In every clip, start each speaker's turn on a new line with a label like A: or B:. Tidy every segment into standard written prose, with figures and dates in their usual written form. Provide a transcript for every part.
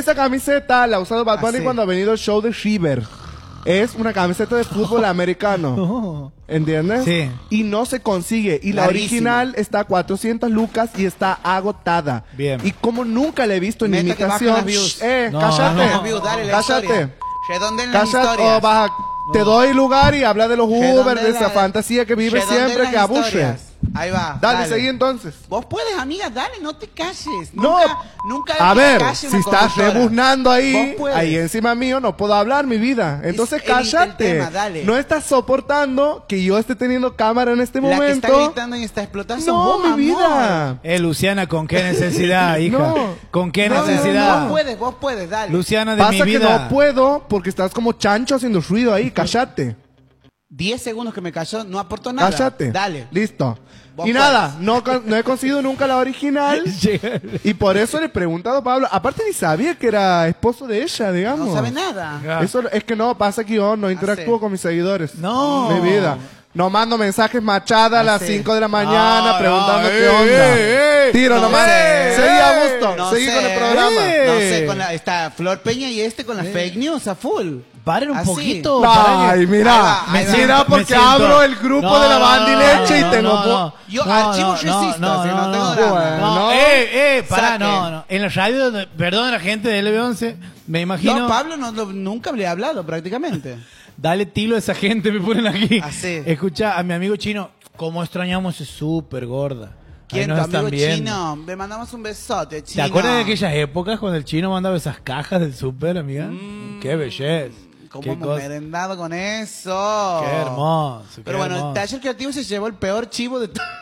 A: Esa camiseta la ha usado Bad Bunny
B: sí.
A: cuando ha venido al show de River. Es una camiseta de fútbol americano.
C: Oh.
A: ¿Entiendes?
C: Sí.
A: Y no se consigue. Y la
B: Rarísimo.
A: original está a 400 lucas y está agotada.
C: Bien.
A: Y como nunca la he visto en
B: Meta que bajan
A: imitación.
B: las views.
C: No,
A: cállate.
C: no.
B: Views, dale la
A: Cállate.
B: historia. Redondeen las
A: Cállate
B: historias.
A: o baja. Te doy lugar y habla de los Uber,
B: Redondeen
A: de esa
B: la-
A: fantasía que vive
B: redondeen
A: siempre,
B: las
A: que aburre.
B: historias. Ahí va.
A: Dale, seguí entonces.
B: Vos puedes, amiga, dale, no te calles.
A: No,
B: Nunca
A: a
B: te
A: ver,
B: calles
A: si
B: una
A: estás
B: conductora.
A: rebuznando ahí,
B: Vos puedes.
A: ahí encima mío, no puedo hablar mi vida. Entonces
B: Es el
A: cállate.
B: tema, dale.
A: No estás soportando que yo esté teniendo cámara en este
B: La que
A: momento.
B: está gritando y está explotando sos
A: No,
B: vos,
A: mi
B: amor.
A: vida.
C: Luciana, ¿con qué necesidad, hija?
A: No.
C: ¿Con qué
A: No,
C: necesidad?
B: Vos puedes, dale.
C: Luciana, de
A: Pasa
C: mi
A: que
C: vida.
A: no puedo porque estás como chancho haciendo ruido ahí. Cállate.
B: 10 segundos que me cayó, no aportó nada.
A: Cállate.
B: Dale.
A: Listo.
B: Vos
A: Y nada, no he conseguido nunca la original. Y por eso le he preguntado a Pablo. Aparte ni sabía que era esposo de ella, digamos.
B: No sabe nada.
A: Eso es que no, pasa que yo no interactúo con mis seguidores.
C: No.
A: Mi vida. No mando mensajes machada a las
B: Así.
A: 5 de la mañana
C: No,
A: preguntando
C: no,
A: qué onda. Tiro
B: No
A: nomás.
B: sé.
A: Seguí a gusto.
B: No
A: Seguí
B: sé.
A: con el programa.
B: No sé, está Flor Peña y con las fake news a full.
C: Paren un
B: Así.
C: poquito.
A: Ay, mira.
B: Ahí va, ahí
A: Mira
B: va.
A: porque abro el grupo de la banda y leche y tengo...
B: Yo archivo resisto,
C: no,
B: así, no
C: no,
B: tengo
C: no.
B: drama.
A: Bueno.
C: No, pará,
B: Saque.
C: no. En la radio, perdón a la gente de LB11, me imagino.
B: No, Pablo nunca le he hablado prácticamente.
C: Dale tilo a esa gente, me ponen aquí.
B: Así.
C: Escucha, a mi amigo chino, cómo extrañamos es súper gorda. Ahí
B: ¿Quién?
C: nos
B: Tu
C: están
B: amigo
C: viendo.
B: chino. Le mandamos un besote,
C: ¿Te
B: chino.
C: acuerdas de aquellas épocas cuando el chino mandaba esas cajas del súper, amiga? Qué belleza.
B: ¿Cómo
C: Qué
B: hemos
C: cosa.
B: merendado con eso?
C: Qué hermoso.
B: Pero
C: qué
B: bueno, el
C: hermoso.
B: Taller Creativo se llevó el peor chivo de todo.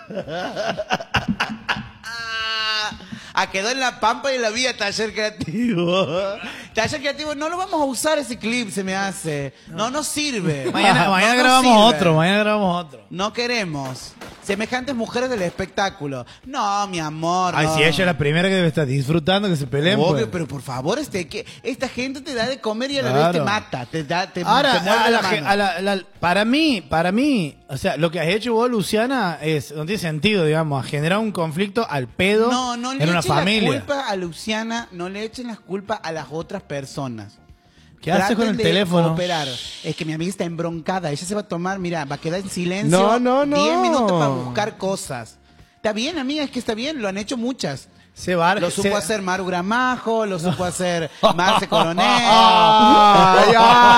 B: Quedó en la pampa y en la vía Taller Creativo. Taller Creativo, no lo vamos a usar ese clip, se me hace. No nos sirve.
C: Mañana
B: No nos
C: grabamos
B: sirve.
C: otro.
B: No queremos. Semejantes mujeres del espectáculo. No, mi amor.
C: Ay,
B: no.
C: si ella es la primera que debe estar disfrutando que se peleen.
B: Obvio,
C: pues.
B: pero por favor, que esta gente te da de comer y a la
C: Claro.
B: vez te mata. Te
C: Ahora,
B: muerde la mano.
C: para mí, o sea, lo que has hecho vos, Luciana, no tiene sentido, digamos, a generar un conflicto al pedo
B: No le
C: en una
B: echen
C: familia.
B: la culpa a Luciana, no le echen las culpas a las otras personas.
C: ¿Qué haces con el teléfono?
B: Cooperar. Es que mi amiga está embroncada, ella se va a tomar, mira, va a quedar en silencio
A: No.
B: 10 minutos para buscar cosas. Está bien, amiga, es que está bien, lo han hecho muchas. Lo supo hacer Maru Gramajo, lo supo hacer Marce Coronel.
A: Ay,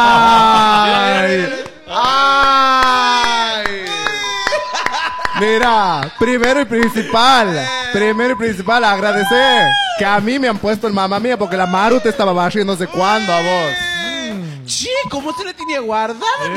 A: ay, ay. Mira, primero y principal, agradecer que a mí me han puesto el mamá mía porque la Maru te estaba barriendo no sé cuándo a vos.
B: Che, ¿cómo se la tenía guardada, mi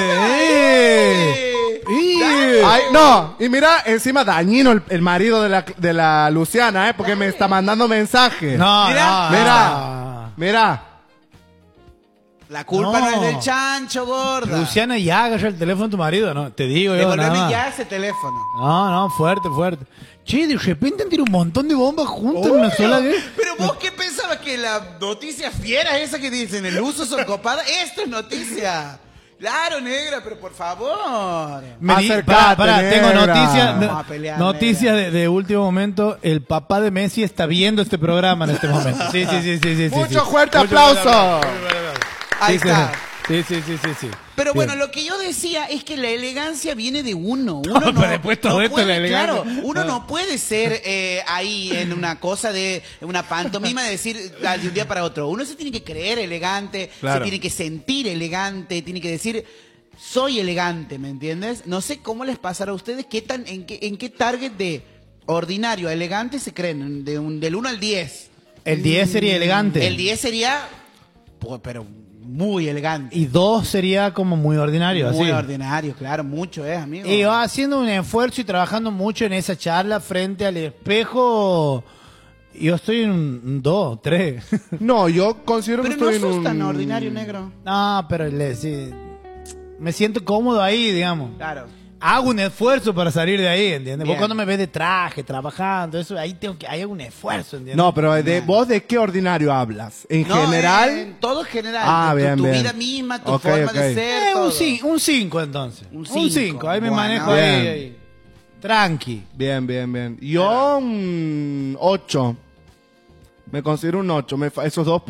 B: amiga?
A: Ay, no, y mira, encima dañino el marido de la Luciana, porque me está mandando mensajes.
C: No,
B: Mira,
A: Mira.
B: La culpa no
C: No.
B: es del chancho, gorda.
C: Luciana, ya agarra el teléfono a tu marido, ¿no? Te digo yo, nada
B: Devolveme
C: más.
B: ya ese teléfono.
C: No, fuerte. Che, de repente han tirado un montón de bombas juntas en una sola vez.
B: Pero vos qué pensabas que la noticia fiera esa que dicen el uso son copadas, esto es noticia. Claro, negra, pero por favor.
A: Acercate,
C: Tengo
A: negra.
C: noticias.
B: Vamos a pelear,
C: Noticias de último momento. El papá de Messi está viendo este programa en este momento. Sí.
A: Mucho fuerte aplauso.
B: Ahí está.
C: Sí.
B: Pero
C: Bien.
B: bueno, lo que yo decía es que la elegancia viene de uno.
C: No, pero después todo esto
B: puede,
C: la elegancia.
B: Claro, uno no puede ser ahí en una cosa de una pantomima de decir de un día para otro. Uno se tiene que creer elegante,
C: Claro.
B: se tiene que sentir elegante, tiene que decir soy elegante, ¿me entiendes? No sé cómo les pasará a ustedes, en qué target de ordinario a elegante se creen, del 1 al 10.
C: El 10 sería elegante.
B: El 10 sería, pero muy elegante.
C: Y 2 sería como muy ordinario.
B: Muy
C: así.
B: ordinario, claro, mucho amigo.
C: Y va haciendo un esfuerzo y trabajando mucho en esa charla frente al espejo. Yo estoy en un 2, 3.
A: No, yo considero
B: Pero
A: que
B: no
A: estoy en
B: sos
A: un...
B: tan ordinario, negro.
C: No, pero sí, me siento cómodo ahí, digamos.
B: Claro.
C: Hago un esfuerzo para salir de ahí, ¿entiendes?
B: Bien.
C: Vos cuando me ves de traje, trabajando, eso, ahí hay un esfuerzo, ¿entiendes?
A: No, pero ¿vos de qué ordinario hablas? ¿En
B: No,
A: general?
B: en todo general.
A: Ah, bien,
B: tu
A: bien.
B: vida misma, tu
A: Ok,
B: forma
A: ok.
B: de ser. todo.
C: Un 5 entonces.
B: Un
C: Un
B: cinco.
C: 5, ahí me
B: Bueno,
C: manejo
A: bien.
C: ahí. Tranqui.
A: Bien. Yo un 8. Me considero un 8. Esos dos